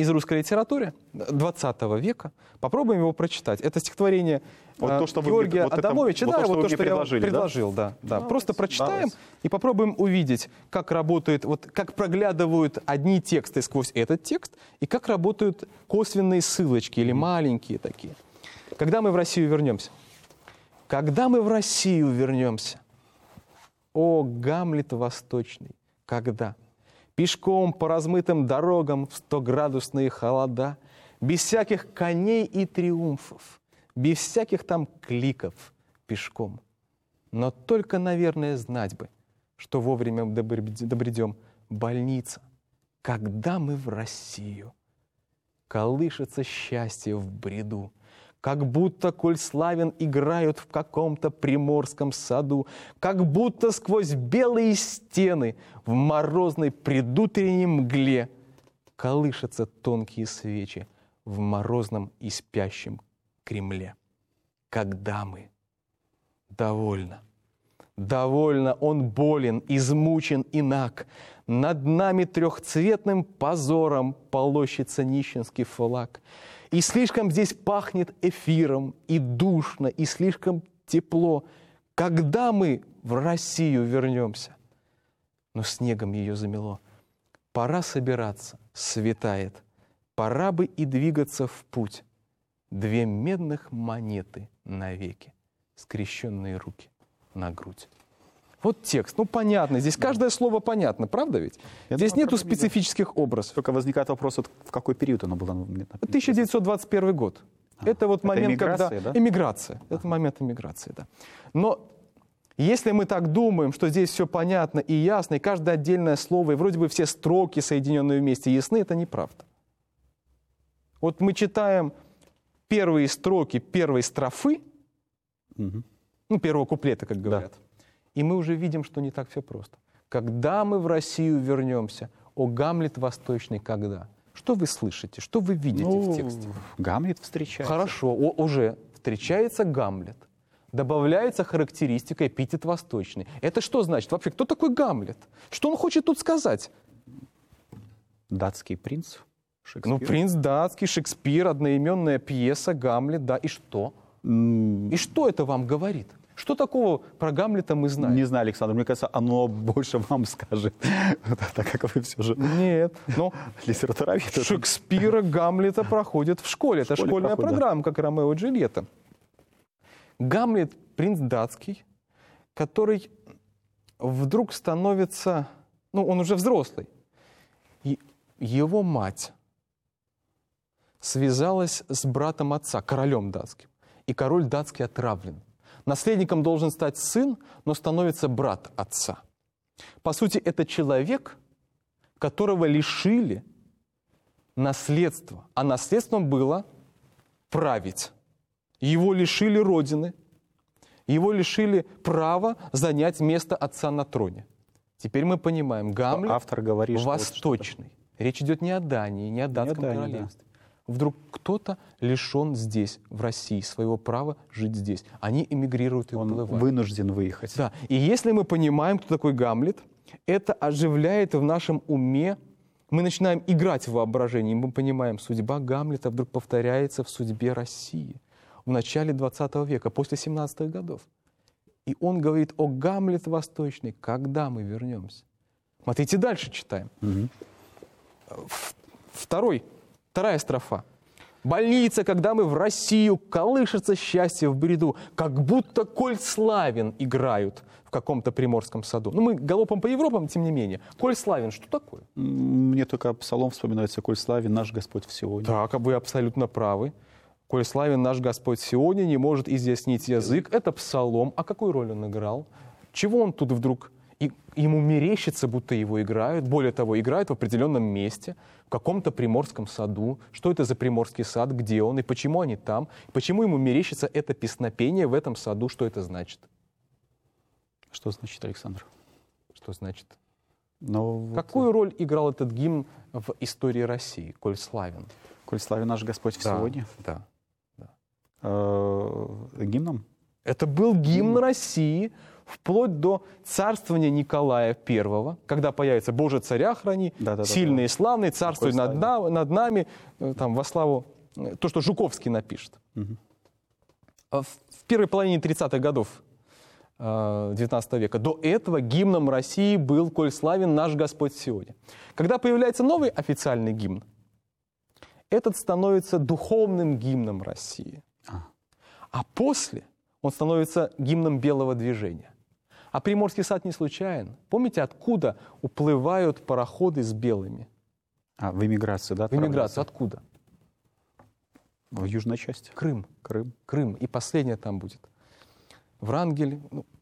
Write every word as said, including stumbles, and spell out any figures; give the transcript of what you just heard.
из русской литературы двадцатого века. Попробуем его прочитать. Это стихотворение вот то, что Георгия вот Адамовича. Это, да, вот то, вот что, то, что я предложили, предложил. Да? Да, да. Ну, Просто давайте, прочитаем давайте. и попробуем увидеть, как работает, вот, как проглядывают одни тексты сквозь этот текст, и как работают косвенные ссылочки или маленькие такие. Когда мы в Россию вернемся? Когда мы в Россию вернемся? О, Гамлет восточный, когда? Пешком по размытым дорогам в стоградусные холода, без всяких коней и триумфов, без всяких там кликов пешком. Но только, наверное, знать бы, что вовремя добредем. Больница, когда мы в Россию. Колышется счастье в бреду, как будто, коль славен, играют в каком-то приморском саду, как будто сквозь белые стены в морозной предутренней мгле колышутся тонкие свечи в морозном и спящем Кремле. Когда мы? Довольно. Довольно, он болен, измучен и наг. Над нами трехцветным позором полощется нищенский флаг. И слишком здесь пахнет эфиром, и душно, и слишком тепло. Когда мы в Россию вернемся? Но снегом ее замело. Пора собираться, светает. Пора бы и двигаться в путь. Две медных монеты навеки, скрещенные руки на грудь. Вот текст. Ну, понятно. Здесь каждое слово понятно, правда ведь? Я Здесь думаю, нету проблем нет. специфических образов. Только возникает вопрос, вот в какой период оно было написано? тысяча девятьсот двадцать первый год. А, это вот это момент, эмиграция, когда... да? Эмиграция. Ага. Это момент эмиграции, да. Но если мы так думаем, что здесь все понятно и ясно, и каждое отдельное слово, и вроде бы все строки, соединенные вместе, ясны, это неправда. Вот мы читаем первые строки первой строфы, Угу. ну, первого куплета, как говорят, Да. и мы уже видим, что не так все просто. Когда мы в Россию вернемся? О, Гамлет восточный, когда? Что вы слышите? Что вы видите Ну, в тексте? Гамлет встречается. Хорошо, о, уже встречается Гамлет. Добавляется характеристика эпитет восточный. Это что значит? Вообще, кто такой Гамлет? Что он хочет тут сказать? Датский принц Шекспир. Ну, принц датский, Шекспир, одноименная пьеса, Гамлет, да, и что? М, И что это вам говорит? Что такого про Гамлета мы знаем? Не знаю, Александр, мне кажется, оно больше вам скажет, так как вы все же Нет, но литературовед. Шекспира, Гамлета проходят в школе. Это В школе школьная проходят, программа, как Ромео и Джульетта. Гамлет – принц датский, который вдруг становится... Ну, он уже взрослый. И его мать связалась с братом отца, королем датским. И король датский отравлен. Наследником должен стать сын, но становится брат отца. По сути, это человек, которого лишили наследства. А наследством было править. Его лишили родины. Его лишили права занять место отца на троне. Теперь мы понимаем, Гамлет Автор говорит, что вот восточный. Речь идет не о Дании, не о датском Дании, королевстве. Вдруг кто-то лишен здесь, в России, своего права жить здесь. Они эмигрируют и он уплывают. вынужден выехать. Да. И если мы понимаем, кто такой Гамлет, это оживляет в нашем уме, мы начинаем играть в воображении, мы понимаем, судьба Гамлета вдруг повторяется в судьбе России в начале двадцатого века, после семнадцатых годов. И он говорит о Гамлет восточный, когда мы вернемся. Смотрите, дальше читаем. Угу. Второй, вторая строфа. Больница, когда мы в Россию, колышется счастье в бреду, как будто коль славен играют в каком-то приморском саду. Ну, мы галопом по Европам, тем не менее. Коль славен, что такое? Мне только псалом вспоминается, «Коль славен наш Господь в Сионе». Так, вы абсолютно правы. «Коль славен наш Господь в Сионе, не может изъяснить язык». Это псалом. А какую роль он играл? Чего он тут вдруг... И ему мерещится, будто его играют. Более того, играют в определенном месте, в каком-то приморском саду. Что это за приморский сад, где он и почему они там? Почему ему мерещится это песнопение в этом саду? Что это значит? Что значит, Александр? Что значит? Но Какую вот, роль играл этот гимн в истории России, коль славен? «Коль славен наш Господь в Да, Сионе». да, да. Э, гимном? Это был гимн России вплоть до царствования Николая Первого, когда появится «Боже, царя храни», Да, да, да, сильный да. и славный, царствуй Такой над, на- над нами, э, там, во славу, э, то, что Жуковский напишет. А В в первой половине тридцатых годов э, девятнадцатого века до этого гимном России был «Коль славен наш Господь Сионе». Когда появляется новый официальный гимн, этот становится духовным гимном России. А. А после он становится гимном белого движения. А Приморский сад не случайен. Помните, откуда уплывают пароходы с белыми? А, в эмиграцию, да? В эмиграцию откуда? В южной части. Крым. Крым. Крым. И последнее там будет. Врангель. Ну,